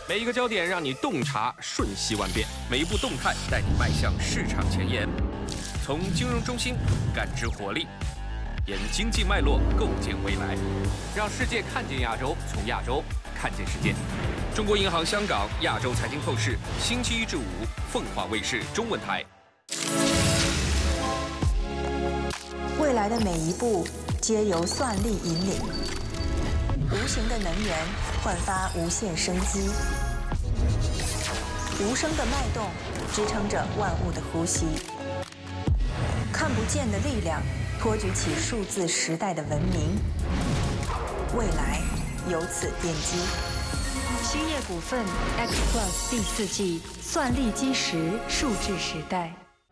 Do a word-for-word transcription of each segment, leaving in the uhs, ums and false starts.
每一个焦点让你洞察瞬息万变，每一步动态带你迈向市场前沿。从金融中心感知活力，沿经济脉络构建未来，让世界看见亚洲，从亚洲看见世界。中国银行香港亚洲财经透视，星期一至五，凤凰卫视中文台。 未来的每一步皆由算力引领，无形的能源焕发无限生机，无声的脉动支撑着万物的呼吸，看不见的力量托举起数字时代的文明，未来由此奠基。 兴业股份 X Plus 第四季算力基石数字时代。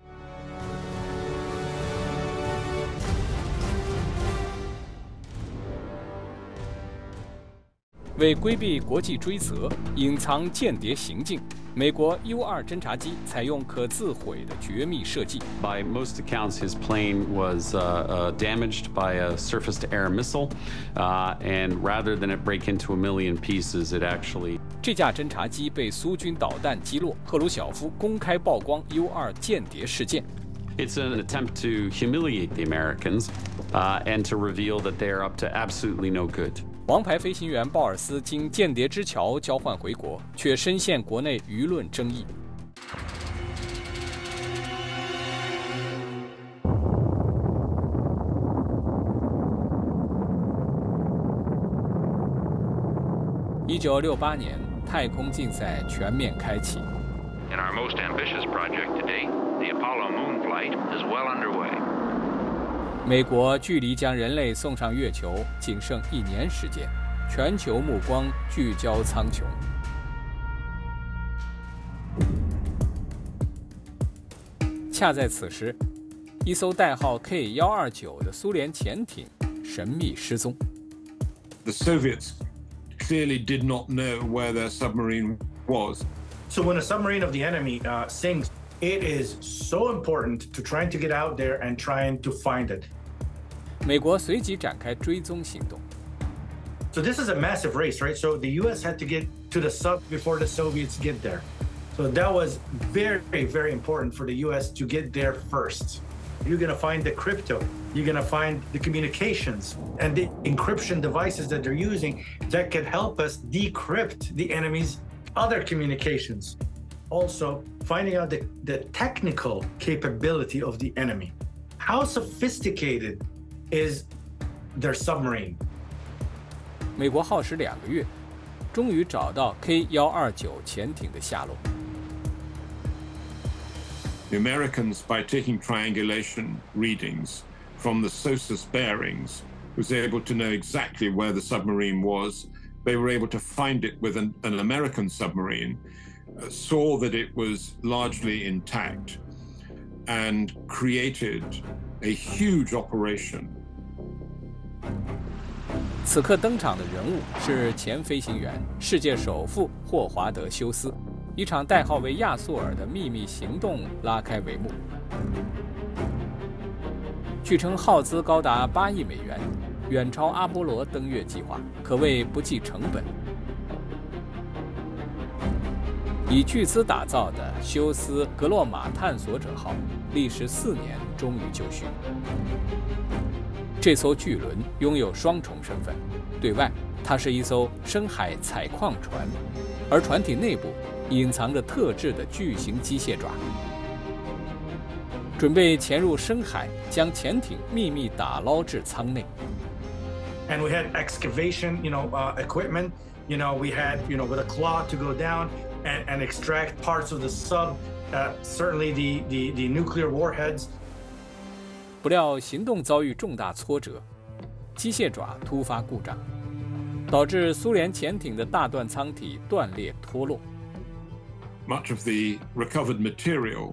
为规避国际追责、隐藏间谍行径，美国 U 二侦察机采用可自毁的绝密设计。 By most accounts, his plane was uh, uh, damaged by a surface-to-air missile, uh, and rather than it break into a million pieces, it actually. 这架侦察机被苏军导弹击落。赫鲁晓夫公开曝光 U 二间谍事件。 It's an attempt to humiliate the Americans, uh, and to reveal that they are up to absolutely no good. 王牌飞行员鲍尔斯经间谍之桥交换回国，却深陷国内舆论争议。一九六八年，太空竞赛全面开启。 In our most ambitious project to date, the Apollo moon flight is well underway. 美国距离将人类送上月球仅剩一年时间，全球目光聚焦苍穹。恰在此时，一艘代号 K 一二九的苏联潜艇神秘失踪。 The Soviets clearly did not know where their submarine was. So when a submarine of the enemy uh, sinks, it is so important to trying to get out there and trying to find it. 美国随即展开追踪行动。 So this is a massive race, right? So the U S had to get to the sub before the Soviets get there. So that was very, very important for the U S to get there first. You're going to find the crypto. You're going to find the communications and the encryption devices that they're using that can help us decrypt the enemy's other communications. Also, finding out the, the technical capability of the enemy. How sophisticated is their submarine? 美国耗时两个月，终于找到 K 一二九潜艇的下落。 The Americans, by taking triangulation readings from the S O S U S bearings, was able to know exactly where the submarine was. They were able to find it with an, an American submarine, uh, saw that it was largely intact, and created a huge operation. 此刻登场的人物是前飞行员、世界首富霍华德·休斯。一场代号为亚速尔的秘密行动拉开帷幕。据称耗资高达八亿美元，远超阿波罗登月计划，可谓不计成本。以巨资打造的休斯格洛马探索者号，历时四年终于就绪。这艘巨轮拥有双重身份，对外它是一艘深海采矿船，而船体内部隐藏着特制的巨型机械爪，准备潜入深海，将潜艇秘密打捞至舱内。 And we had excavation, you know, uh, equipment. You know, we had, you know, with a claw to go down and, and extract parts of the sub. Uh, certainly, the, the the nuclear warheads. 不料行动遭遇重大挫折，机械爪突发故障，导致苏联潜艇的大段舱体断裂脱落。 Much of the recovered material